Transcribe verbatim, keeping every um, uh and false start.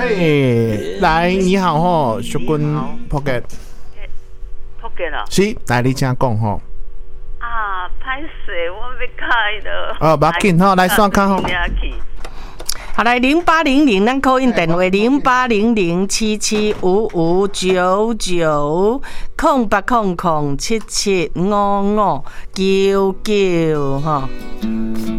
哎，来，你好吼，小君破格， 破格了。 是，来你请讲吼。 啊，歹势，我要开了。 哦，不要紧吼，来算看吼。 好，来零八零零，咱call in电话零八零零七七五五九九空八空空七七五五九九哈。